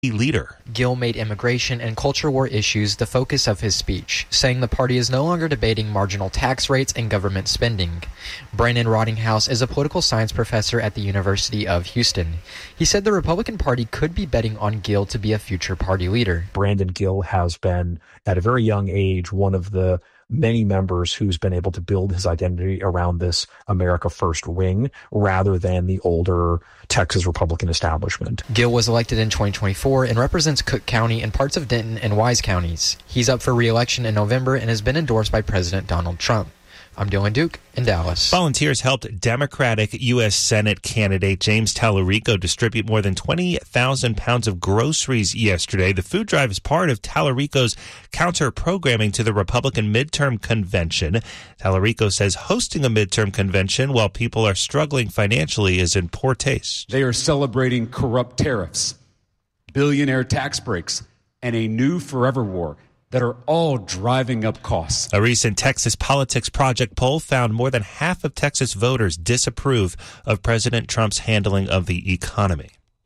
leader. Gill made immigration and culture war issues the focus of his speech, saying the party is no longer debating marginal tax rates and government spending. Brandon Rottinghouse is a political science professor at the University of Houston. He said the Republican Party could be betting on Gill to be a future party leader. Brandon Gill has been, at a very young age, one of the many members who's been able to build his identity around this America First wing rather than the older Texas Republican establishment. Gill was elected in 2024 and represents Cook County and parts of Denton and Wise counties. He's up for re-election in November and has been endorsed by President Donald Trump. I'm Dylan Duke in Dallas. Volunteers helped Democratic U.S. Senate candidate James Tallarico distribute more than 20,000 pounds of groceries yesterday. The food drive is part of Tallarico's counter-programming to the Republican midterm convention. Tallarico says hosting a midterm convention while people are struggling financially is in poor taste. They are celebrating corrupt tariffs, billionaire tax breaks, and a new forever war that are all driving up costs. A recent Texas Politics Project poll found more than half of Texas voters disapprove of President Trump's handling of the economy.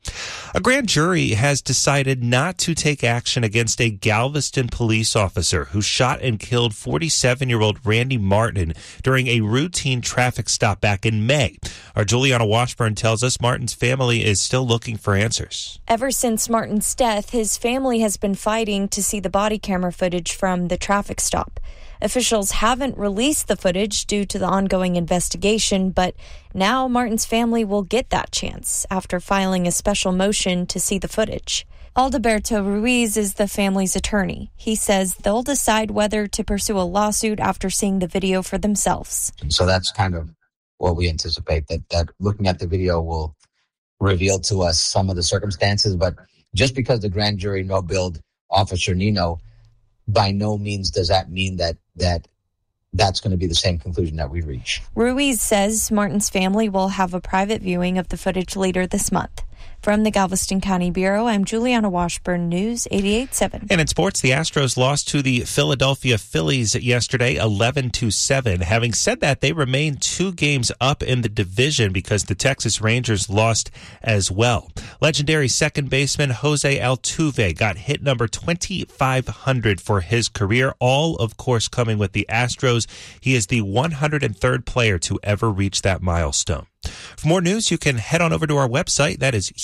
A grand jury has decided not to take action against a Galveston police officer who shot and killed 47-year-old Randy Martin during a routine traffic stop back in May. Our Juliana Washburn tells us Martin's family is still looking for answers. Ever since Martin's death, his family has been fighting to see the body camera footage from the traffic stop. Officials haven't released the footage due to the ongoing investigation, but now Martin's family will get that chance after filing a special motion to see the footage. Aldeberto Ruiz is the family's attorney. He says they'll decide whether to pursue a lawsuit after seeing the video for themselves. So that's kind of what we anticipate, that looking at the video will reveal to us some of the circumstances. But just because the grand jury no-billed Officer Nino, by no means does that mean that's going to be the same conclusion that we reach. Ruiz says Martin's family will have a private viewing of the footage later this month. From the Galveston County Bureau, I'm Juliana Washburn, News 88.7. And in sports, the Astros lost to the Philadelphia Phillies yesterday, 11-7. Having said that, they remain 2 games up in the division because the Texas Rangers lost as well. Legendary second baseman Jose Altuve got hit number 2,500 for his career, all, of course, coming with the Astros. He is the 103rd player to ever reach that milestone. For more news, you can head on over to our website. That is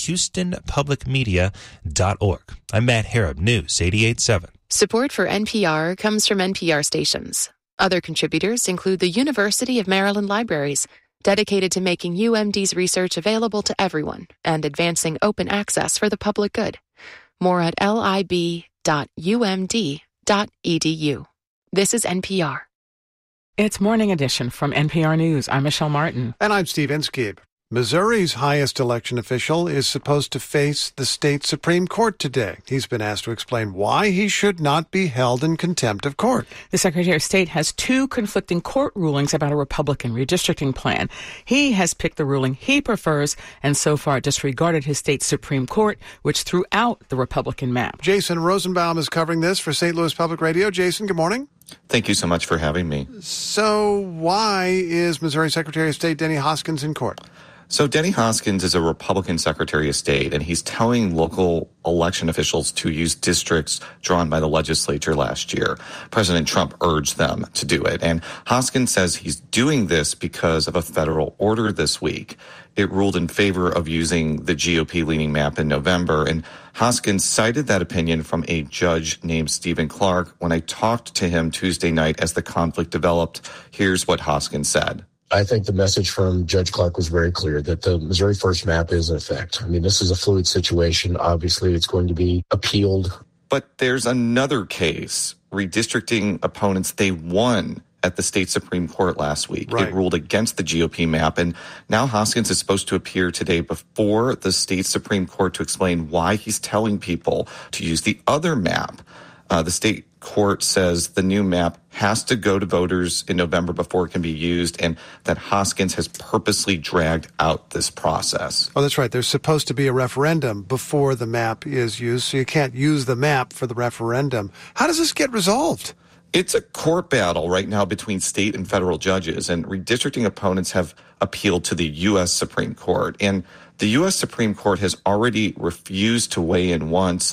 HoustonPublicMedia.org. I'm Matt Harrop, News 88.7. Support for NPR comes from NPR stations. Other contributors include the University of Maryland Libraries, dedicated to making UMD's research available to everyone and advancing open access for the public good. More at lib.umd.edu. This is NPR. It's Morning Edition from NPR News. I'm Michelle Martin. And I'm Steve Inskeep. Missouri's highest election official is supposed to face the state Supreme Court today. He's been asked to explain why he should not be held in contempt of court. The Secretary of State has 2 conflicting court rulings about a Republican redistricting plan. He has picked the ruling he prefers and so far disregarded his state Supreme Court, which threw out the Republican map. Jason Rosenbaum is covering this for St. Louis Public Radio. Jason, good morning. Thank you so much for having me. So why is Missouri Secretary of State Denny Hoskins in court? So Denny Hoskins is a Republican Secretary of State, and he's telling local election officials to use districts drawn by the legislature last year. President Trump urged them to do it, and Hoskins says he's doing this because of a federal order this week. It ruled in favor of using the GOP-leaning map in November, and Hoskins cited that opinion from a judge named Stephen Clark. When I talked to him Tuesday night as the conflict developed, here's what Hoskins said. I think the message from Judge Clark was very clear that the Missouri First map is in effect. I mean, this is a fluid situation. Obviously, it's going to be appealed. But there's another case. Redistricting opponents, they won at the state Supreme Court last week. Right. It ruled against the GOP map. And now Hoskins is supposed to appear today before the state Supreme Court to explain why he's telling people to use the other map. The state court says the new map has to go to voters in November before it can be used, and that Hoskins has purposely dragged out this process. Oh, that's right. There's supposed to be a referendum before the map is used, so you can't use the map for the referendum. How does this get resolved? It's a court battle right now between state and federal judges, and redistricting opponents have appealed to the U.S. Supreme Court. And The U.S. Supreme Court has already refused to weigh in once